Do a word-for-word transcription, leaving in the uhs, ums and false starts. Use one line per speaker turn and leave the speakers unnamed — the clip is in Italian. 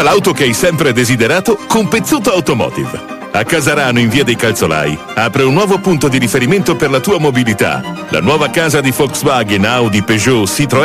l'auto che hai sempre desiderato con Pezzuto Automotive. A Casarano, in via dei Calzolai, apre un nuovo punto di riferimento per la tua mobilità. La nuova casa di Volkswagen, Audi, Peugeot, Citroën